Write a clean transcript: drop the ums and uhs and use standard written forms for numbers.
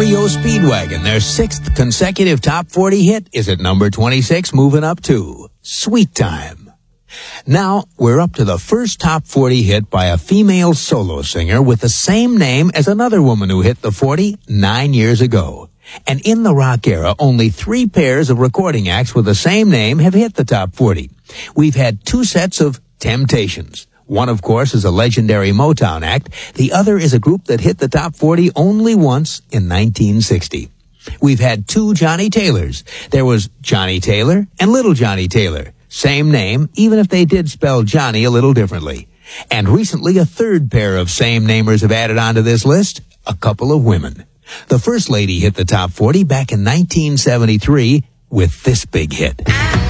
REO Speedwagon, their 6th consecutive top 40 hit, is at number 26, moving up to Sweet Time. Now, we're up to the first top 40 hit by a female solo singer with the same name as another woman who hit the 40 9 years ago. And in the rock era, only 3 pairs of recording acts with the same name have hit the top 40. We've had 2 sets of Temptations. One, of course, is a legendary Motown act. The other is a group that hit the top 40 only once in 1960. We've had 2 Johnny Taylors. There was Johnny Taylor and Little Johnny Taylor. Same name, even if they did spell Johnny a little differently. And recently, a 3rd pair of same-namers have added onto this list, a couple of women. The First Lady hit the top 40 back in 1973 with this big hit.